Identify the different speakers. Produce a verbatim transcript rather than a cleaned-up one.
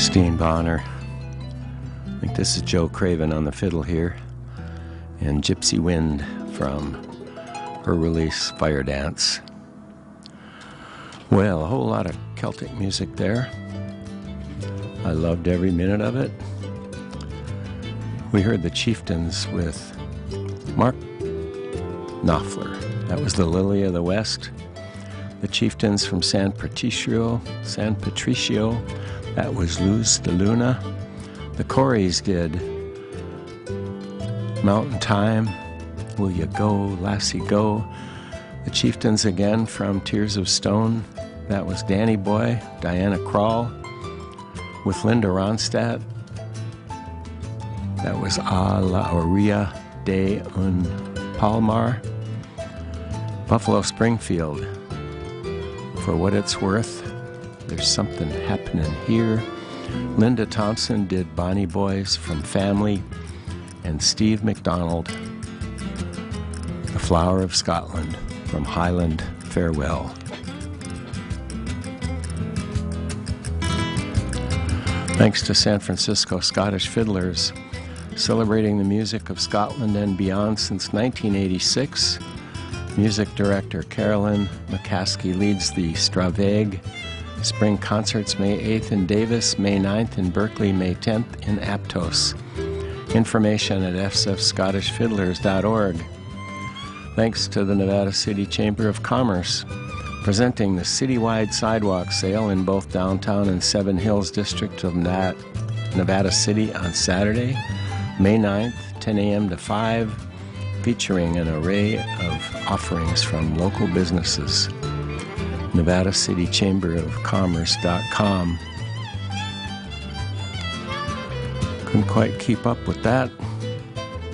Speaker 1: Christine Bonner. I think this is Joe Craven on the fiddle here, and Gypsy Wind from her release Fire Dance. Well, a whole lot of Celtic music there. I loved every minute of it. We heard the Chieftains with Mark Knopfler. That was the Lily of the West. The Chieftains from San Patricio, San Patricio. That was Luz de Luna. The Corys did Mountain Time, Will You Go, Lassie Go. The Chieftains again from Tears of Stone. That was Danny Boy, Diana Krall with Linda Ronstadt. That was A la Orilla de un Palmar. Buffalo Springfield, For What It's Worth. There's Something Happening Here. Linda Thompson did Bonnie Boys from Family, and Steve McDonald, The Flower of Scotland from Highland Farewell. Thanks to San Francisco Scottish Fiddlers, celebrating the music of Scotland and beyond since nineteen eighty-six. Music director Carolyn McCaskey leads the Straveg Spring Concerts May eighth in Davis, May ninth in Berkeley, May tenth in Aptos. Information at f s f scottish fiddlers dot org. Thanks to the Nevada City Chamber of Commerce, presenting the citywide sidewalk sale in both downtown and Seven Hills District of Nevada City on Saturday, May ninth, ten a.m. to five, featuring an array of offerings from local businesses. Nevada City Chamber of Commerce dot com. Couldn't quite keep up with that.